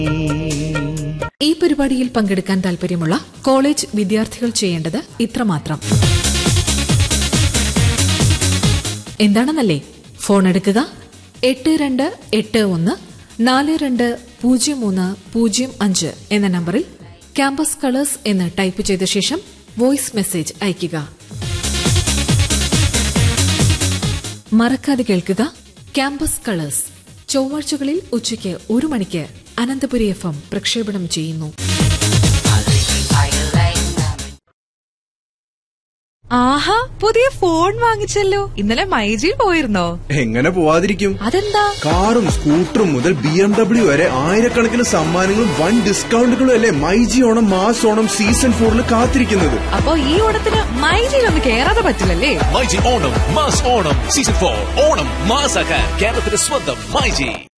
ഈ പരിപാടിയിൽ പങ്കെടുക്കാൻ താൽപര്യമുള്ള കോളേജ് വിദ്യാർത്ഥികൾ ചെയ്യേണ്ടത് ഇത്രമാത്രം. എന്താണെന്നല്ലേ? ഫോൺ എടുക്കുക. 8281-420305 എന്ന നമ്പറിൽ ക്യാമ്പസ് കളേഴ്സ് എന്ന് ടൈപ്പ് ചെയ്ത ശേഷം വോയിസ് മെസ്സേജ് അയയ്ക്കുക. മറക്കാതെ കേൾക്കുക ക്യാമ്പസ് കളേഴ്സ്. ചൊവ്വാഴ്ചകളിൽ ഉച്ചയ്ക്ക് 1 മണിക്ക് അനന്തപുരി FM പ്രക്ഷേപണം ചെയ്യുന്നു. ആഹാ, പുതിയ ഫോൺ വാങ്ങിച്ചല്ലോ. ഇന്നലെ മൈജിയിൽ പോയിരുന്നോ? എങ്ങനെ പോവാതിരിക്കും? അതെന്താ? കാറും സ്കൂട്ടറും മുതൽ BMW വരെ ആയിരക്കണക്കിന് സമ്മാനങ്ങളും വൻ ഡിസ്കൗണ്ടുകളും അല്ലേ മൈജി ഓണം മാസ് ഓണം സീസൺ 4 കാത്തിരിക്കുന്നത്. അപ്പൊ ഈ ഓണത്തിന് മൈജിയിൽ ഒന്ന് കേറാതെ പറ്റില്ലല്ലേ? മൈജി ഓണം മാസ് ഓണം സീസൺ 4 ഓണം മാസാക്കാൻ കേരളത്തിന്റെ സ്വന്തം മൈജി.